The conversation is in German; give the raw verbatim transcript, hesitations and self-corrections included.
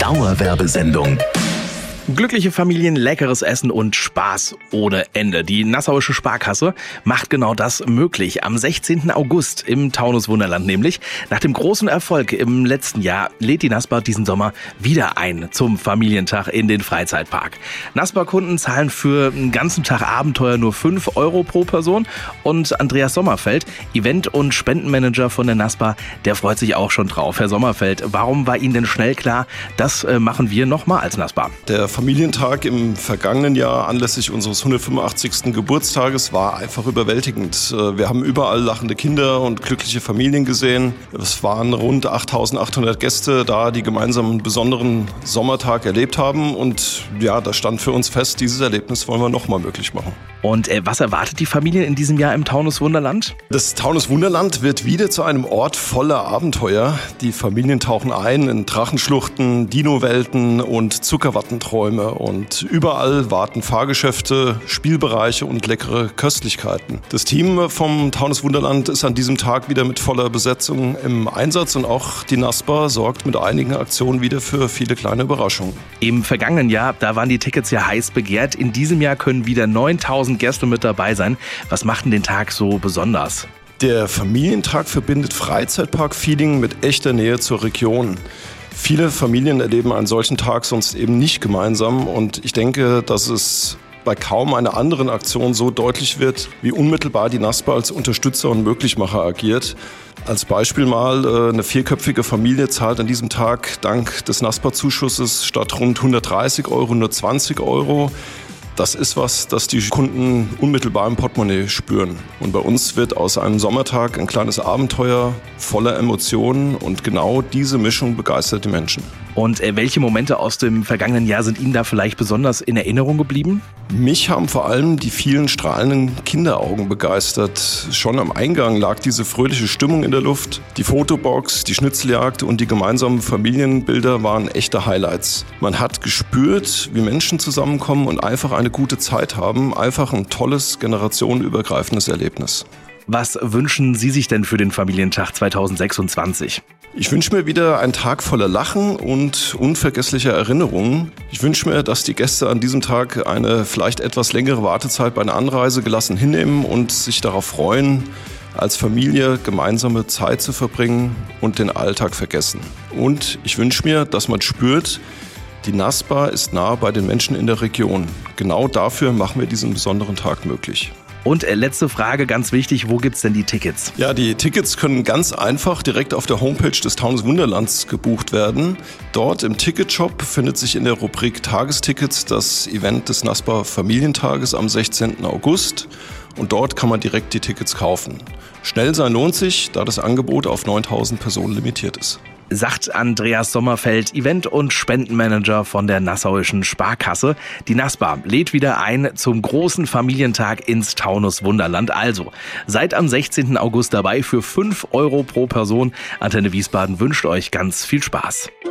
Dauerwerbesendung. Glückliche Familien, leckeres Essen und Spaß ohne Ende. Die Nassauische Sparkasse macht genau das möglich. Am sechzehnten August im Taunus Wunderland nämlich. Nach dem großen Erfolg im letzten Jahr lädt die Naspa diesen Sommer wieder ein zum Familientag in den Freizeitpark. Naspa-Kunden zahlen für einen ganzen Tag Abenteuer nur fünf Euro pro Person. Und Andreas Sommerfeld, Event- und Spendenmanager von der Naspa, der freut sich auch schon drauf. Herr Sommerfeld, warum war Ihnen denn schnell klar, das äh, machen wir nochmal als Naspa? Der Familientag im vergangenen Jahr anlässlich unseres hundertfünfundachtzigsten Geburtstages war einfach überwältigend. Wir haben überall lachende Kinder und glückliche Familien gesehen. Es waren rund achttausendachthundert Gäste da, die gemeinsam einen besonderen Sommertag erlebt haben. Und ja, da stand für uns fest, dieses Erlebnis wollen wir nochmal möglich machen. Und äh, was erwartet die Familien in diesem Jahr im Taunus Wunderland? Das Taunus Wunderland wird wieder zu einem Ort voller Abenteuer. Die Familien tauchen ein in Drachenschluchten, Dino-Welten und Zuckerwattenträume. Und überall warten Fahrgeschäfte, Spielbereiche und leckere Köstlichkeiten. Das Team vom Taunus Wunderland ist an diesem Tag wieder mit voller Besetzung im Einsatz und auch die Naspa sorgt mit einigen Aktionen wieder für viele kleine Überraschungen. Im vergangenen Jahr, da waren die Tickets ja heiß begehrt. In diesem Jahr können wieder neuntausend Gäste mit dabei sein. Was macht denn den Tag so besonders? Der Familientag verbindet Freizeitpark-Feeling mit echter Nähe zur Region. Viele Familien erleben einen solchen Tag sonst eben nicht gemeinsam und ich denke, dass es bei kaum einer anderen Aktion so deutlich wird, wie unmittelbar die Naspa als Unterstützer und Möglichmacher agiert. Als Beispiel mal, eine vierköpfige Familie zahlt an diesem Tag dank des Naspa-Zuschusses statt rund hundertdreißig Euro nur zwanzig Euro. Das ist was, das die Kunden unmittelbar im Portemonnaie spüren. Und bei uns wird aus einem Sommertag ein kleines Abenteuer voller Emotionen und genau diese Mischung begeistert die Menschen. Und äh, welche Momente aus dem vergangenen Jahr sind Ihnen da vielleicht besonders in Erinnerung geblieben? Mich haben vor allem die vielen strahlenden Kinderaugen begeistert. Schon am Eingang lag diese fröhliche Stimmung in der Luft. Die Fotobox, die Schnitzeljagd und die gemeinsamen Familienbilder waren echte Highlights. Man hat gespürt, wie Menschen zusammenkommen und einfach eine gute Zeit haben. Einfach ein tolles, generationenübergreifendes Erlebnis. Was wünschen Sie sich denn für den Familientag zweitausendsechsundzwanzig? Ich wünsche mir wieder einen Tag voller Lachen und unvergesslicher Erinnerungen. Ich wünsche mir, dass die Gäste an diesem Tag eine vielleicht etwas längere Wartezeit bei einer Anreise gelassen hinnehmen und sich darauf freuen, als Familie gemeinsame Zeit zu verbringen und den Alltag vergessen. Und ich wünsche mir, dass man spürt, die Naspa ist nah bei den Menschen in der Region. Genau dafür machen wir diesen besonderen Tag möglich. Und äh, letzte Frage, ganz wichtig, wo gibt's denn die Tickets? Ja, die Tickets können ganz einfach direkt auf der Homepage des Taunus Wunderlands gebucht werden. Dort im Ticketshop findet sich in der Rubrik Tagestickets das Event des Naspa Familientages am sechzehnten August. Und dort kann man direkt die Tickets kaufen. Schnell sein lohnt sich, da das Angebot auf neuntausend Personen limitiert ist. Sagt Andreas Sommerfeld, Event- und Spendenmanager von der Nassauischen Sparkasse. Die Naspa lädt wieder ein zum großen Familientag ins Taunus Wunderland. Also, seid am sechzehnten August dabei für fünf Euro pro Person. Antenne Wiesbaden wünscht euch ganz viel Spaß.